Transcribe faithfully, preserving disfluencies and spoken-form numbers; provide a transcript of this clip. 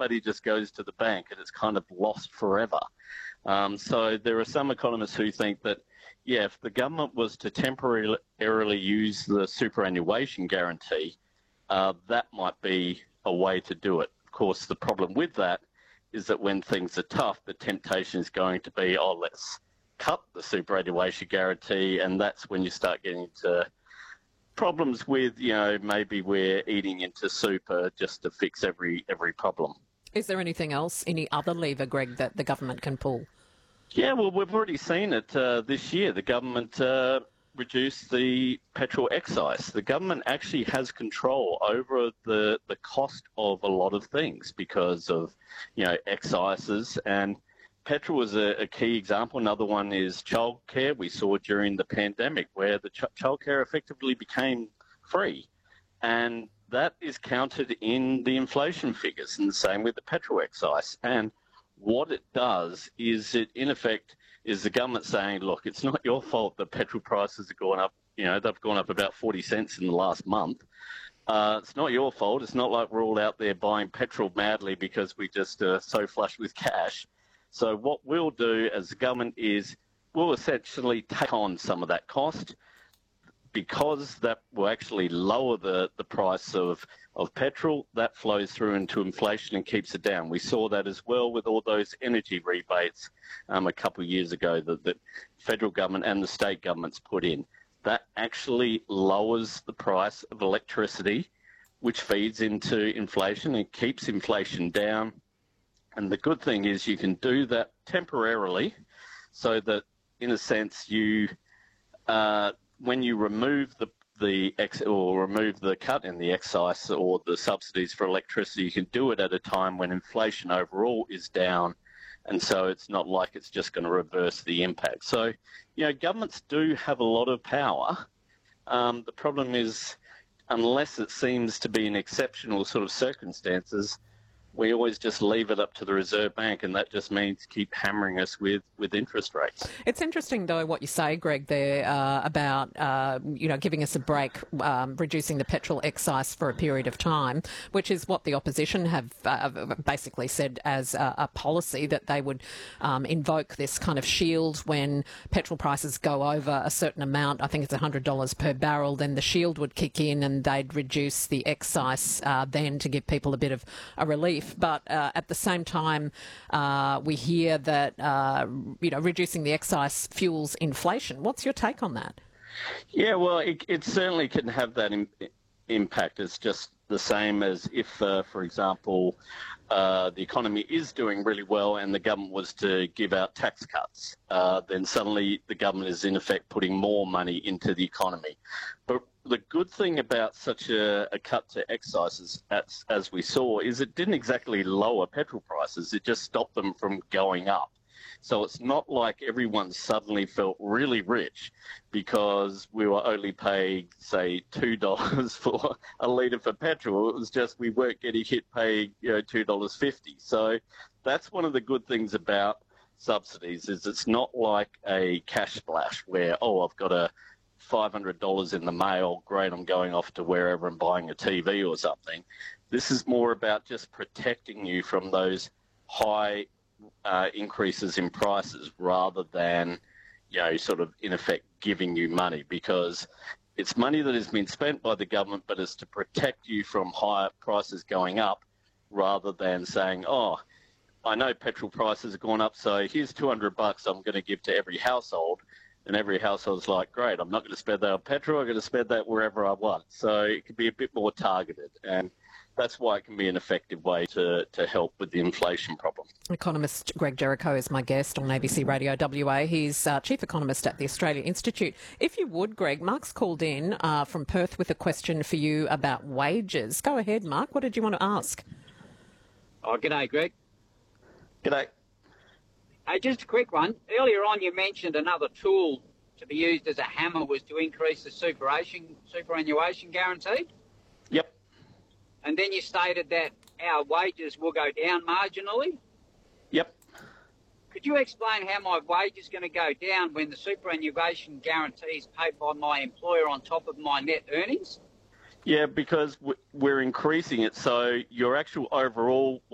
money just goes to the bank and it's kind of lost forever. Um, so there are some economists who think that, yeah, if the government was to temporarily use the superannuation guarantee, uh, that might be a way to do it. Of course, the problem with that is that when things are tough, the temptation is going to be, oh, let's cut the superannuation guarantee, and that's when you start getting into problems with, you know, maybe we're eating into super just to fix every every problem. Is there anything else, any other lever, Greg, that the government can pull? Yeah, well, we've already seen it uh, this year. The government uh, reduced the petrol excise. The government actually has control over the the cost of a lot of things because of, you know, excises, and petrol is a, a key example. Another one is childcare. We saw during the pandemic where the ch- childcare effectively became free, and that is counted in the inflation figures, and the same with the petrol excise. And what it does is it, in effect, is the government saying, look, it's not your fault that petrol prices have gone up. You know, they've gone up about forty cents in the last month. Uh, it's not your fault. It's not like we're all out there buying petrol madly because we just are so flush with cash. So what we'll do as the government is we'll essentially take on some of that cost, because that will actually lower the, the price of, of petrol. That flows through into inflation and keeps it down. We saw that as well with all those energy rebates um, a couple of years ago that the federal government and the state governments put in. That actually lowers the price of electricity, which feeds into inflation and keeps inflation down. And the good thing is you can do that temporarily so that, in a sense, you uh, when you remove the the ex or remove the cut in the excise or the subsidies for electricity, you can do it at a time when inflation overall is down, and so it's not like it's just going to reverse the impact. So, you know, governments do have a lot of power. Um, the problem is, unless it seems to be in exceptional sort of circumstances, we always just leave it up to the Reserve Bank, and that just means keep hammering us with, with interest rates. It's interesting, though, what you say, Greg, there uh, about, uh, you know, giving us a break, um, reducing the petrol excise for a period of time, which is what the opposition have uh, basically said as a, a policy, that they would um, invoke this kind of shield when petrol prices go over a certain amount. I think it's one hundred dollars per barrel. Then the shield would kick in and they'd reduce the excise uh, then to give people a bit of a relief. But uh, at the same time, uh, we hear that uh, you know, reducing the excise fuels inflation. What's your take on that? Yeah, well, it, it certainly can have that im- impact. It's just the same as if, uh, for example, uh, the economy is doing really well and the government was to give out tax cuts. Uh, then suddenly the government is, in effect, putting more money into the economy. But the good thing about such a, a cut to excises, as, as we saw, is it didn't exactly lower petrol prices. It just stopped them from going up. So it's not like everyone suddenly felt really rich because we were only paying, say, two dollars for a litre for petrol. It was just we weren't getting hit paying, you know, two dollars fifty. So that's one of the good things about subsidies, is it's not like a cash splash where, oh, I've got a five hundred dollars in the mail, great, I'm going off to wherever and buying a T V or something. This is more about just protecting you from those high uh, increases in prices rather than, you know, sort of in effect giving you money, because it's money that has been spent by the government, but it's to protect you from higher prices going up rather than saying, oh, I know petrol prices have gone up, so here's two hundred bucks I'm going to give to every household. And every household's like, great, I'm not going to spend that on petrol, I'm going to spend that wherever I want. So it can be a bit more targeted, and that's why it can be an effective way to, to help with the inflation problem. Economist Greg Jericho is my guest on A B C Radio W A. He's uh, Chief Economist at the Australia Institute. If you would, Greg, Mark's called in uh, from Perth with a question for you about wages. Go ahead, Mark. What did you want to ask? Oh, g'day, Greg. G'day. Hey, just a quick one. Earlier on, you mentioned another tool to be used as a hammer was to increase the superannuation, superannuation guarantee. Yep. And then you stated that our wages will go down marginally. Yep. Could you explain how my wage is going to go down when the superannuation guarantee is paid by my employer on top of my net earnings? Yeah, because we're increasing it, so your actual overall